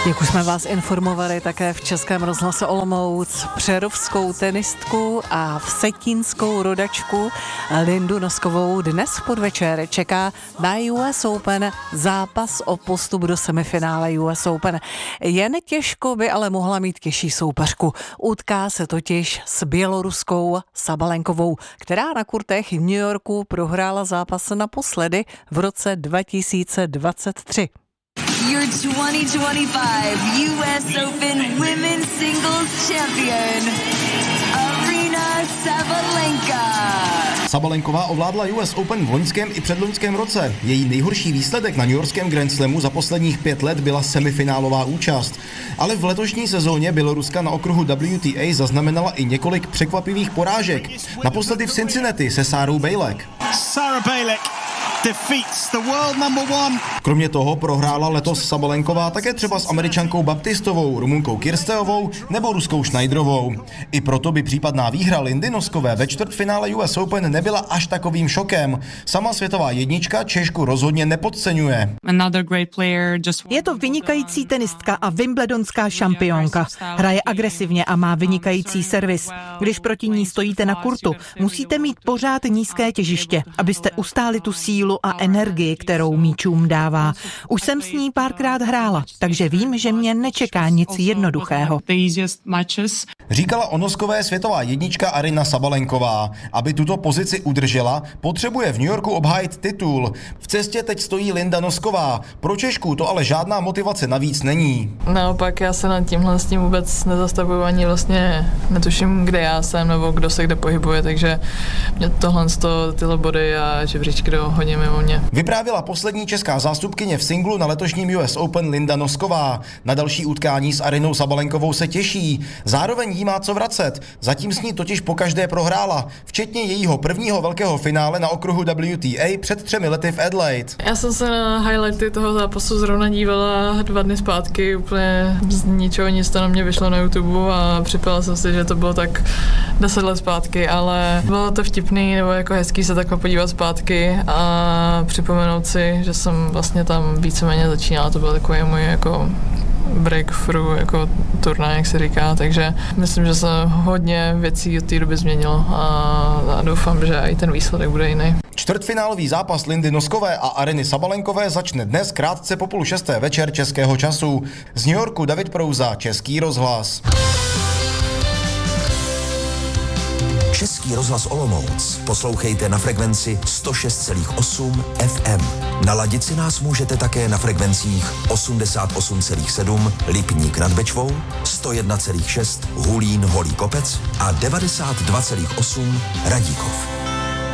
Jak už jsme vás informovali, také v Českém rozhlase Olomouc přerovskou tenistku a vsetínskou rodačku Lindu Noskovou dnes v podvečer čeká na US Open zápas o postup do semifinále US Open. Jen těžko by ale mohla mít těžší soupeřku. Utká se totiž s běloruskou Sabalenkovou, která na kurtech v New Yorku prohrála zápas naposledy v roce 2023. Your 2025 US Open Women's Singles Champion, Aryna Sabalenka. Sabalenková ovládla US Open v loňském i předloňském roce. Její nejhorší výsledek na newyorském Grand Slamu za posledních 5 let byla semifinálová účast. Ale v letošní sezóně Běloruska na okruhu WTA zaznamenala i několik překvapivých porážek. Naposledy v Cincinnati se Sárou Bejlek. Kromě toho prohrála letos Sabalenková také třeba s Američankou Baptistovou, Rumunkou Kirsteovou nebo Ruskou Schneiderovou. I proto by případná výhra Lindy Noskové ve čtvrtfinále US Open nebyla až takovým šokem. Sama světová jednička Češku rozhodně nepodceňuje. Je to vynikající tenistka a wimbledonská šampionka. Hraje agresivně a má vynikající servis. Když proti ní stojíte na kurtu, musíte mít pořád nízké těžiště, abyste ustáli tu sílu a energii, kterou míčům dává. Už jsem s ní párkrát hrála, takže vím, že mě nečeká nic jednoduchého. Říkala o Noskové světová jednička Aryna Sabalenková. Aby tuto pozici udržela, potřebuje v New Yorku obhájit titul. V cestě teď stojí Linda Nosková. Pro Češku to ale žádná motivace navíc není. Naopak já se nad tímhle s tím vůbec nezastavuju, ani vlastně netuším, kde já jsem nebo kdo se kde pohybuje, takže mě tohle tyhle body a žebříčky jdou hodně mimo mě. Vyprávěla poslední česká zástupkyně v singlu na letošním US Open Linda Nosková. Na další utkání s Arynou Sabalenkovou se těší. Zároveň jí má co vracet. Zatím s ní totiž pokaždé prohrála, včetně jejího prvního velkého finále na okruhu WTA před 3 lety v Adelaide. Já jsem se na highlighty toho zápasu zrovna dívala 2 dny zpátky, úplně z ničeho nic to na mě vyšlo na YouTube a připadala jsem si, že to bylo tak 10 let zpátky, ale bylo to vtipný nebo jako hezký se takhle podívat zpátky a připomenout si, že jsem vlastně tam víceméně začínala, to byl takový můj jako breakthrough, jako turnaj, jak se říká, takže myslím, že se hodně věcí od té doby změnilo a doufám, že i ten výsledek bude jiný. Čtvrtfinálový zápas Lindy Noskové a Aryny Sabalenkové začne dnes krátce po 5:30 večer českého času. Z New Yorku David Prouza, Český rozhlas. Český rozhlas Olomouc poslouchejte na frekvenci 106,8 FM. Naladit si nás můžete také na frekvencích 88,7 Lipník nad Bečvou, 101,6 Hulín Holý Kopec a 92,8 Radíkov.